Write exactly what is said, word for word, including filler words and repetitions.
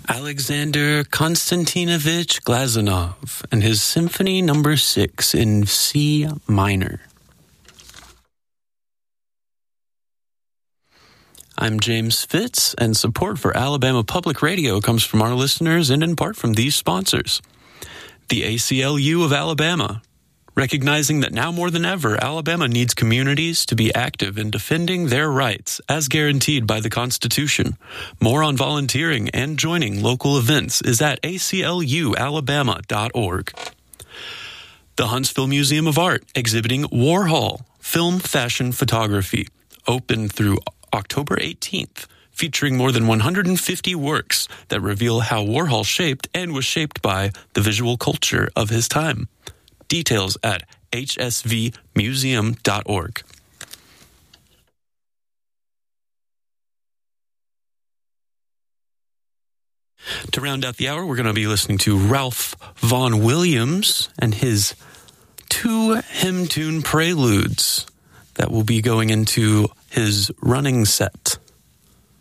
Alexander Konstantinovich Glazunov and his Symphony Number Six in C minor. I'm James Fitz, and support for Alabama Public Radio comes from our listeners and in part from these sponsors. The A C L U of Alabama, recognizing that now more than ever, Alabama needs communities to be active in defending their rights as guaranteed by the Constitution. More on volunteering and joining local events is at A C L U alabama dot org. The Huntsville Museum of Art, exhibiting Warhol, film fashion photography, open through October eighteenth, featuring more than one hundred fifty works that reveal how Warhol shaped and was shaped by the visual culture of his time. Details at h s v museum dot org. To round out the hour, we're going to be listening to Ralph Vaughan Williams and his two hymn tune preludes that will be going into his running set.